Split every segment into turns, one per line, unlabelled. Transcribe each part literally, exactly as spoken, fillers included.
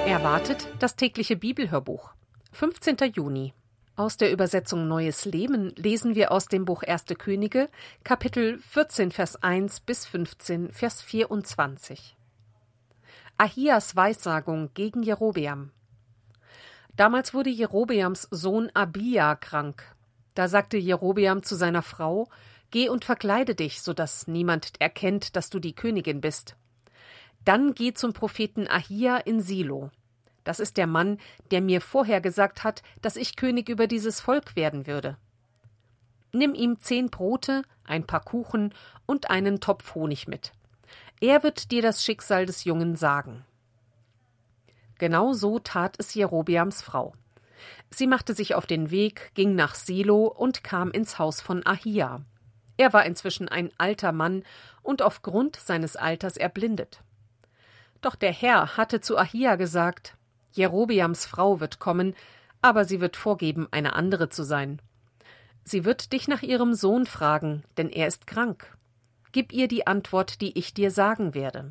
Erwartet das tägliche Bibelhörbuch. fünfzehnter Juni. Aus der Übersetzung Neues Leben lesen wir aus dem Buch erste Könige, Kapitel vierzehn, Vers eins bis fünfzehn, Vers vierundzwanzig. Ahias Weissagung gegen Jerobeam. Damals wurde Jerobeams Sohn Abia krank. Da sagte Jerobeam zu seiner Frau: Geh und verkleide dich, so dass niemand erkennt, dass du die Königin bist. Dann geh zum Propheten Ahia in Silo. Das ist der Mann, der mir vorher gesagt hat, dass ich König über dieses Volk werden würde. Nimm ihm zehn Brote, ein paar Kuchen und einen Topf Honig mit. Er wird dir das Schicksal des Jungen sagen. Genau so tat es Jerobeams Frau. Sie machte sich auf den Weg, ging nach Silo und kam ins Haus von Ahia. Er war inzwischen ein alter Mann und aufgrund seines Alters erblindet. Doch der Herr hatte zu Ahia gesagt: Jerobeams Frau wird kommen, aber sie wird vorgeben, eine andere zu sein. Sie wird dich nach ihrem Sohn fragen, denn er ist krank. Gib ihr die Antwort, die ich dir sagen werde.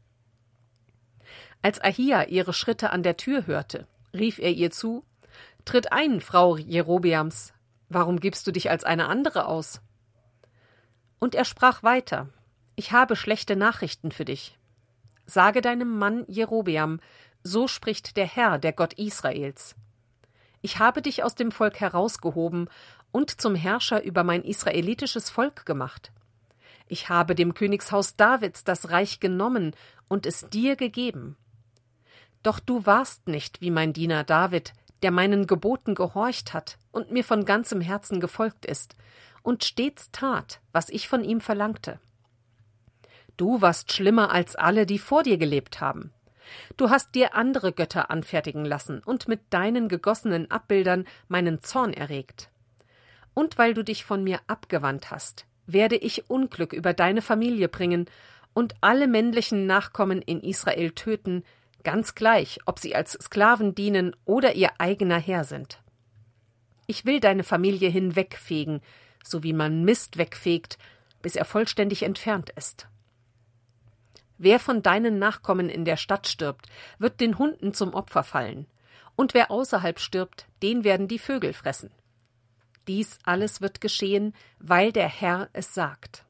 Als Ahia ihre Schritte an der Tür hörte, rief er ihr zu: Tritt ein, Frau Jerobeams, warum gibst du dich als eine andere aus? Und er sprach weiter: Ich habe schlechte Nachrichten für dich. Sage deinem Mann Jerobeam, so spricht der Herr, der Gott Israels. Ich habe dich aus dem Volk herausgehoben und zum Herrscher über mein israelitisches Volk gemacht. Ich habe dem Königshaus Davids das Reich genommen und es dir gegeben. Doch du warst nicht wie mein Diener David, der meinen Geboten gehorcht hat und mir von ganzem Herzen gefolgt ist und stets tat, was ich von ihm verlangte. Du warst schlimmer als alle, die vor dir gelebt haben. Du hast dir andere Götter anfertigen lassen und mit deinen gegossenen Abbildern meinen Zorn erregt. Und weil du dich von mir abgewandt hast, werde ich Unglück über deine Familie bringen und alle männlichen Nachkommen in Israel töten, ganz gleich, ob sie als Sklaven dienen oder ihr eigener Herr sind. Ich will deine Familie hinwegfegen, so wie man Mist wegfegt, bis er vollständig entfernt ist. Wer von deinen Nachkommen in der Stadt stirbt, wird den Hunden zum Opfer fallen, und wer außerhalb stirbt, den werden die Vögel fressen. Dies alles wird geschehen, weil der Herr es sagt.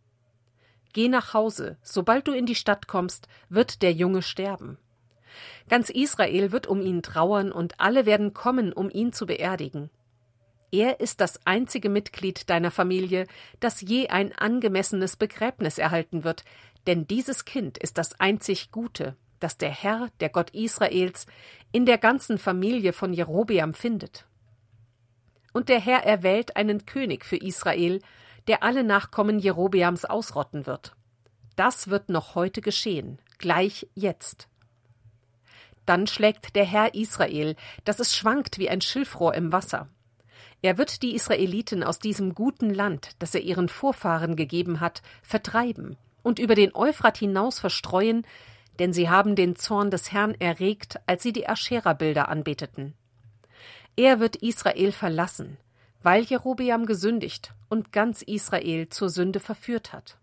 Geh nach Hause, sobald du in die Stadt kommst, wird der Junge sterben. Ganz Israel wird um ihn trauern und alle werden kommen, um ihn zu beerdigen. Er ist das einzige Mitglied deiner Familie, das je ein angemessenes Begräbnis erhalten wird, denn dieses Kind ist das einzig Gute, das der Herr, der Gott Israels, in der ganzen Familie von Jerobeam findet. Und der Herr erwählt einen König für Israel, der alle Nachkommen Jerobeams ausrotten wird. Das wird noch heute geschehen, gleich jetzt. Dann schlägt der Herr Israel, dass es schwankt wie ein Schilfrohr im Wasser. Er wird die Israeliten aus diesem guten Land, das er ihren Vorfahren gegeben hat, vertreiben und über den Euphrat hinaus verstreuen, denn sie haben den Zorn des Herrn erregt, als sie die Aschera-Bilder anbeteten. Er wird Israel verlassen, weil Jerobeam gesündigt und ganz Israel zur Sünde verführt hat.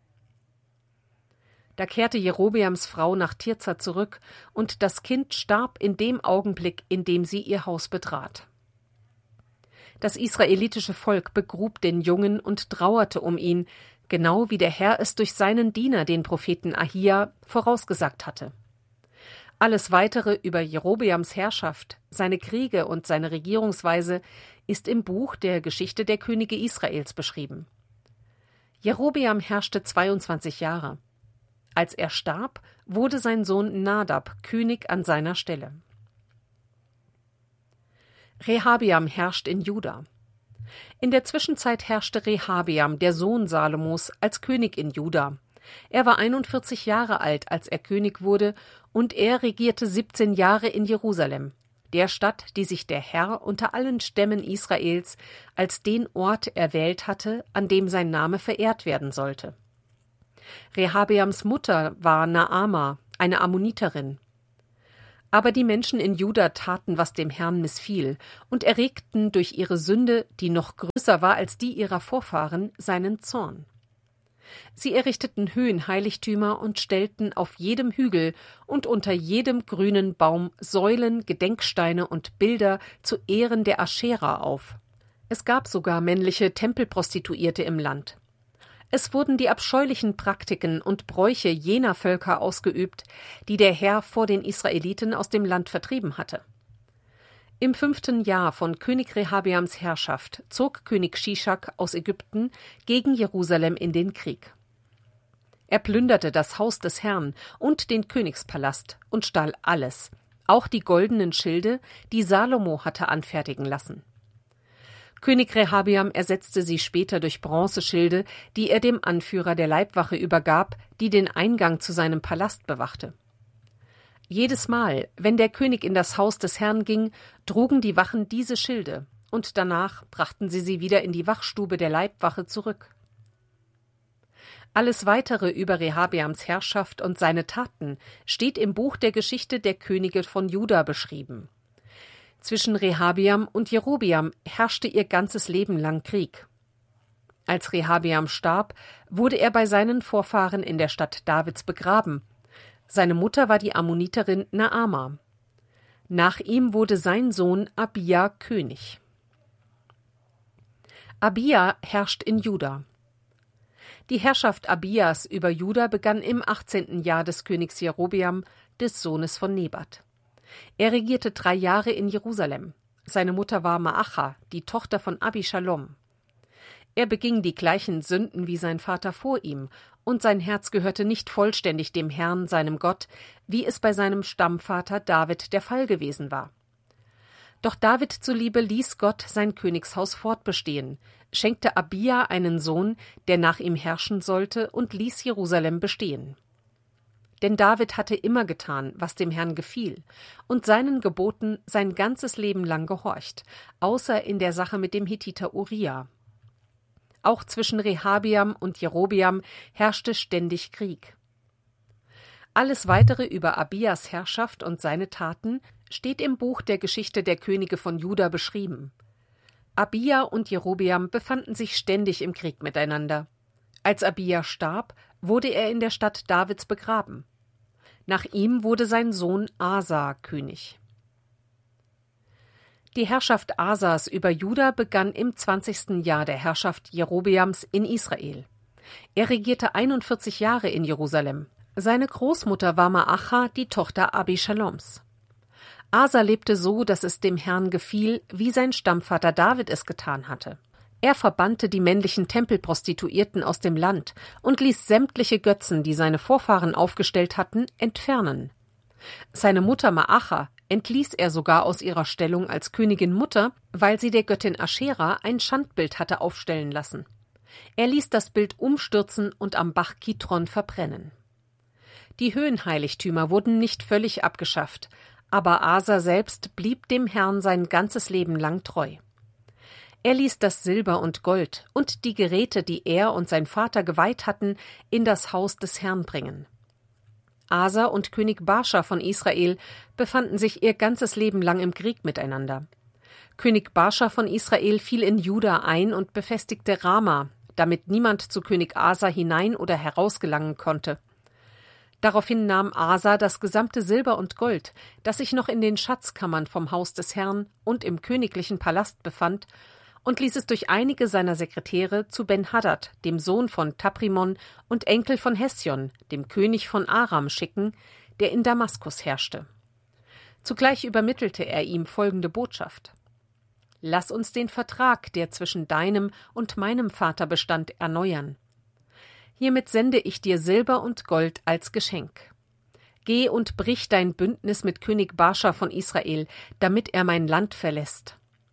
Da kehrte Jerobeams Frau nach Tirza zurück, und das Kind starb in dem Augenblick, in dem sie ihr Haus betrat. Das israelitische Volk begrub den Jungen und trauerte um ihn, genau wie der Herr es durch seinen Diener, den Propheten Ahia, vorausgesagt hatte. Alles Weitere über Jerobeams Herrschaft, seine Kriege und seine Regierungsweise ist im Buch der Geschichte der Könige Israels beschrieben. Jerobeam herrschte zweiundzwanzig Jahre. Als er starb, wurde sein Sohn Nadab König an seiner Stelle. Rehabeam herrscht in Juda. In der Zwischenzeit herrschte Rehabeam, der Sohn Salomos, als König in Juda. Er war einundvierzig Jahre alt, als er König wurde, und er regierte siebzehn Jahre in Jerusalem, der Stadt, die sich der Herr unter allen Stämmen Israels als den Ort erwählt hatte, an dem sein Name verehrt werden sollte. Rehabeams Mutter war Naama, eine Ammoniterin. Aber die Menschen in Juda taten, was dem Herrn missfiel, und erregten durch ihre Sünde, die noch größer war als die ihrer Vorfahren, seinen Zorn. Sie errichteten Höhenheiligtümer und stellten auf jedem Hügel und unter jedem grünen Baum Säulen, Gedenksteine und Bilder zu Ehren der Aschera auf. Es gab sogar männliche Tempelprostituierte im Land. Es wurden die abscheulichen Praktiken und Bräuche jener Völker ausgeübt, die der Herr vor den Israeliten aus dem Land vertrieben hatte. Im fünften Jahr von König Rehabeams Herrschaft zog König Schischak aus Ägypten gegen Jerusalem in den Krieg. Er plünderte das Haus des Herrn und den Königspalast und stahl alles, auch die goldenen Schilde, die Salomo hatte anfertigen lassen. König Rehabeam ersetzte sie später durch Bronzeschilde, die er dem Anführer der Leibwache übergab, die den Eingang zu seinem Palast bewachte. Jedes Mal, wenn der König in das Haus des Herrn ging, trugen die Wachen diese Schilde, und danach brachten sie sie wieder in die Wachstube der Leibwache zurück. Alles Weitere über Rehabeams Herrschaft und seine Taten steht im Buch der Geschichte der Könige von Juda beschrieben. Zwischen Rehabeam und Jerobeam herrschte ihr ganzes Leben lang Krieg. Als Rehabeam starb, wurde er bei seinen Vorfahren in der Stadt Davids begraben. Seine Mutter war die Ammoniterin Naama. Nach ihm wurde sein Sohn Abija König. Abija herrscht in Juda. Die Herrschaft Abijas über Juda begann im achtzehnten Jahr des Königs Jerobeam, des Sohnes von Nebat. Er regierte drei Jahre in Jerusalem. Seine Mutter war Maacha, die Tochter von Abishalom. Er beging die gleichen Sünden wie sein Vater vor ihm, und sein Herz gehörte nicht vollständig dem Herrn, seinem Gott, wie es bei seinem Stammvater David der Fall gewesen war. Doch David zuliebe ließ Gott sein Königshaus fortbestehen, schenkte Abija einen Sohn, der nach ihm herrschen sollte, und ließ Jerusalem bestehen. Denn David hatte immer getan, was dem Herrn gefiel, und seinen Geboten sein ganzes Leben lang gehorcht, außer in der Sache mit dem Hethiter Uria. Auch zwischen Rehabeam und Jerobeam herrschte ständig Krieg. Alles Weitere über Abijas Herrschaft und seine Taten steht im Buch der Geschichte der Könige von Juda beschrieben. Abija und Jerobeam befanden sich ständig im Krieg miteinander. Als Abija starb, wurde er in der Stadt Davids begraben. Nach ihm wurde sein Sohn Asa König. Die Herrschaft Asas über Juda begann im zwanzigsten Jahr der Herrschaft Jerobeams in Israel. Er regierte einundvierzig Jahre in Jerusalem. Seine Großmutter war Maacha, die Tochter Abishaloms. Asa lebte so, dass es dem Herrn gefiel, wie sein Stammvater David es getan hatte. Er verbannte die männlichen Tempelprostituierten aus dem Land und ließ sämtliche Götzen, die seine Vorfahren aufgestellt hatten, entfernen. Seine Mutter Maacha entließ er sogar aus ihrer Stellung als Königin Mutter, weil sie der Göttin Aschera ein Schandbild hatte aufstellen lassen. Er ließ das Bild umstürzen und am Bach Kidron verbrennen. Die Höhenheiligtümer wurden nicht völlig abgeschafft, aber Asa selbst blieb dem Herrn sein ganzes Leben lang treu. Er ließ das Silber und Gold und die Geräte, die er und sein Vater geweiht hatten, in das Haus des Herrn bringen. Asa und König Baascha von Israel befanden sich ihr ganzes Leben lang im Krieg miteinander. König Baascha von Israel fiel in Juda ein und befestigte Rama, damit niemand zu König Asa hinein oder herausgelangen konnte. Daraufhin nahm Asa das gesamte Silber und Gold, das sich noch in den Schatzkammern vom Haus des Herrn und im königlichen Palast befand, und ließ es durch einige seiner Sekretäre zu Ben-Hadad, dem Sohn von Taprimon und Enkel von Hesjon, dem König von Aram, schicken, der in Damaskus herrschte. Zugleich übermittelte er ihm folgende Botschaft: »Lass uns den Vertrag, der zwischen deinem und meinem Vater bestand, erneuern. Hiermit sende ich dir Silber und Gold als Geschenk. Geh und brich dein Bündnis mit König Baascha von Israel, damit er mein Land verlässt.«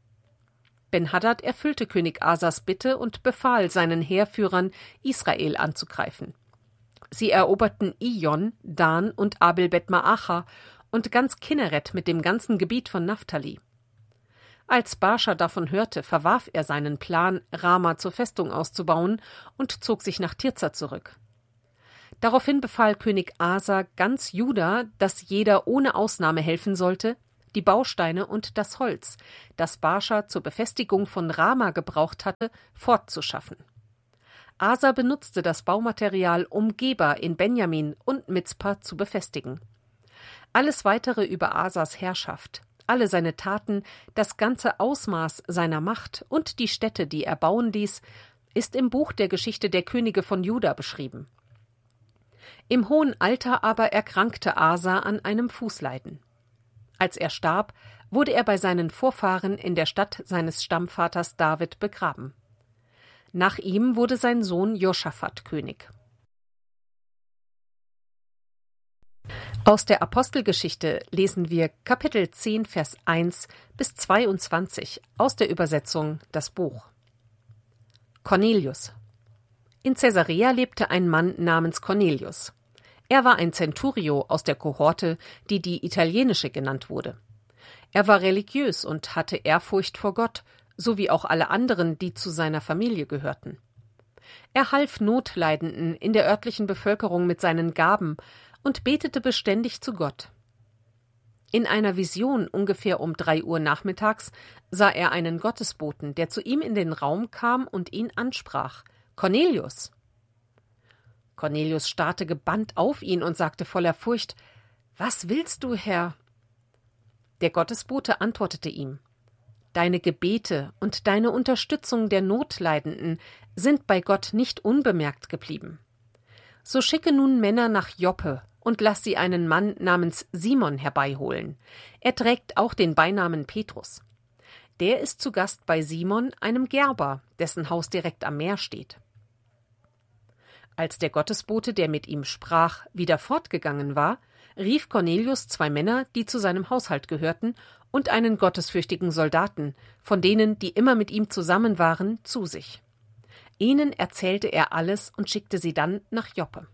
Ben-Hadad erfüllte König Asas Bitte und befahl seinen Heerführern, Israel anzugreifen. Sie eroberten Ijon, Dan und Abel-Bet-Maacha und ganz Kinneret mit dem ganzen Gebiet von Naphtali. Als Baascha davon hörte, verwarf er seinen Plan, Rama zur Festung auszubauen, und zog sich nach Tirza zurück. Daraufhin befahl König Asa ganz Juda, dass jeder ohne Ausnahme helfen sollte, die Bausteine und das Holz, das Baascha zur Befestigung von Rama gebraucht hatte, fortzuschaffen. Asa benutzte das Baumaterial, um Geba in Benjamin und Mizpa zu befestigen. Alles Weitere über Asas Herrschaft, alle seine Taten, das ganze Ausmaß seiner Macht und die Städte, die er bauen ließ, ist im Buch der Geschichte der Könige von Juda beschrieben. Im hohen Alter aber erkrankte Asa an einem Fußleiden. Als er starb, wurde er bei seinen Vorfahren in der Stadt seines Stammvaters David begraben. Nach ihm wurde sein Sohn Joschafat König. Aus der Apostelgeschichte lesen wir Kapitel zehn, Vers eins bis zweiundzwanzig aus der Übersetzung Das Buch. Cornelius. In Caesarea lebte ein Mann namens Cornelius. Er war ein Centurio aus der Kohorte, die die italienische genannt wurde. Er war religiös und hatte Ehrfurcht vor Gott, so wie auch alle anderen, die zu seiner Familie gehörten. Er half Notleidenden in der örtlichen Bevölkerung mit seinen Gaben und betete beständig zu Gott. In einer Vision ungefähr um drei Uhr nachmittags sah er einen Gottesboten, der zu ihm in den Raum kam und ihn ansprach: »Cornelius!« Cornelius starrte gebannt auf ihn und sagte voller Furcht: »Was willst du, Herr?« Der Gottesbote antwortete ihm: »Deine Gebete und deine Unterstützung der Notleidenden sind bei Gott nicht unbemerkt geblieben. So schicke nun Männer nach Joppe und lass sie einen Mann namens Simon herbeiholen. Er trägt auch den Beinamen Petrus. Der ist zu Gast bei Simon, einem Gerber, dessen Haus direkt am Meer steht.« Als der Gottesbote, der mit ihm sprach, wieder fortgegangen war, rief Cornelius zwei Männer, die zu seinem Haushalt gehörten, und einen gottesfürchtigen Soldaten, von denen, die immer mit ihm zusammen waren, zu sich. Ihnen erzählte er alles und schickte sie dann nach Joppe.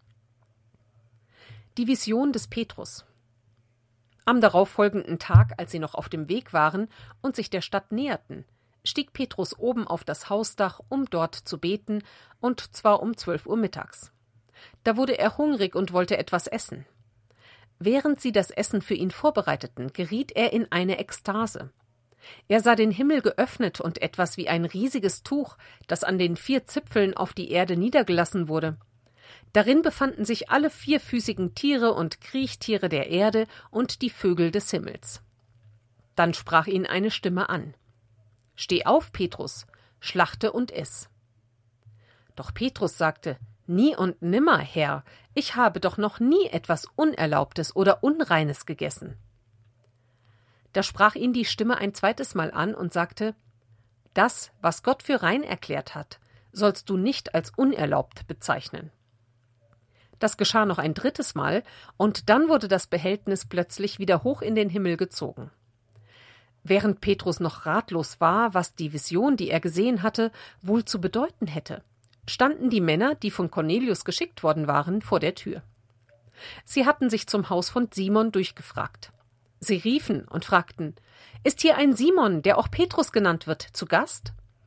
Die Vision des Petrus. Am darauffolgenden Tag, als sie noch auf dem Weg waren und sich der Stadt näherten, stieg Petrus oben auf das Hausdach, um dort zu beten, und zwar um zwölf Uhr mittags. Da wurde er hungrig und wollte etwas essen. Während sie das Essen für ihn vorbereiteten, geriet er in eine Ekstase. Er sah den Himmel geöffnet und etwas wie ein riesiges Tuch, das an den vier Zipfeln auf die Erde niedergelassen wurde. Darin befanden sich alle vierfüßigen Tiere und Kriechtiere der Erde und die Vögel des Himmels. Dann sprach ihn eine Stimme an: »Steh auf, Petrus, schlachte und iss.« Doch Petrus sagte: »Nie und nimmer, Herr, ich habe doch noch nie etwas Unerlaubtes oder Unreines gegessen.« Da sprach ihn die Stimme ein zweites Mal an und sagte: »Das, was Gott für rein erklärt hat, sollst du nicht als unerlaubt bezeichnen.« Das geschah noch ein drittes Mal, und dann wurde das Behältnis plötzlich wieder hoch in den Himmel gezogen. Während Petrus noch ratlos war, was die Vision, die er gesehen hatte, wohl zu bedeuten hätte, standen die Männer, die von Cornelius geschickt worden waren, vor der Tür. Sie hatten sich zum Haus von Simon durchgefragt. Sie riefen und fragten: »Ist hier ein Simon, der auch Petrus genannt wird, zu Gast?«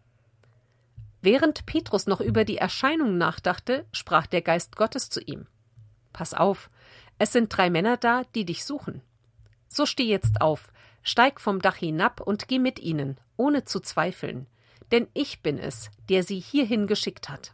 Während Petrus noch über die Erscheinung nachdachte, sprach der Geist Gottes zu ihm: »Pass auf, es sind drei Männer da, die dich suchen. So steh jetzt auf, steig vom Dach hinab und geh mit ihnen, ohne zu zweifeln, denn ich bin es, der sie hierhin geschickt hat.«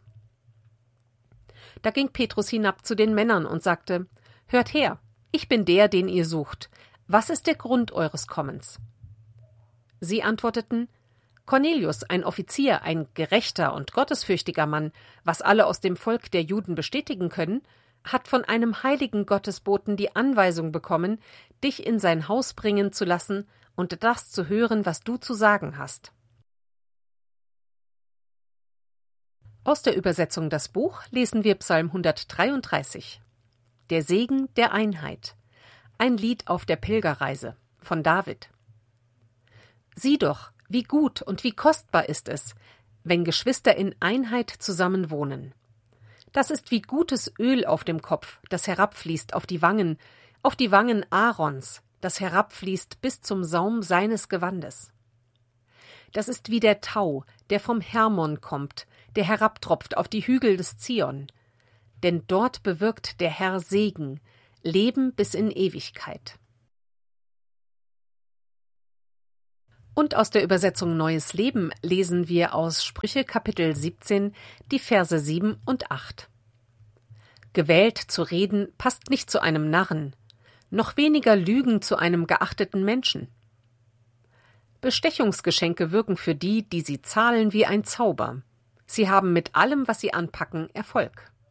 Da ging Petrus hinab zu den Männern und sagte: »Hört her, ich bin der, den ihr sucht. Was ist der Grund eures Kommens?« Sie antworteten: »Cornelius, ein Offizier, ein gerechter und gottesfürchtiger Mann, was alle aus dem Volk der Juden bestätigen können, hat von einem heiligen Gottesboten die Anweisung bekommen, dich in sein Haus bringen zu lassen und das zu hören, was du zu sagen hast.« Aus der Übersetzung Das Buch lesen wir Psalm hundertdreiunddreißig. Der Segen der Einheit. Ein Lied auf der Pilgerreise von David. Sieh doch, wie gut und wie kostbar ist es, wenn Geschwister in Einheit zusammen wohnen. Das ist wie gutes Öl auf dem Kopf, das herabfließt auf die Wangen, auf die Wangen Aarons, das herabfließt bis zum Saum seines Gewandes. Das ist wie der Tau, der vom Hermon kommt, der herabtropft auf die Hügel des Zion. Denn dort bewirkt der Herr Segen, Leben bis in Ewigkeit. Und aus der Übersetzung Neues Leben lesen wir aus Sprüche Kapitel siebzehn die Verse sieben und acht. Gewählt zu reden passt nicht zu einem Narren, noch weniger Lügen zu einem geachteten Menschen. Bestechungsgeschenke wirken für die, die sie zahlen, wie ein Zauber. Sie haben mit allem, was sie anpacken, Erfolg.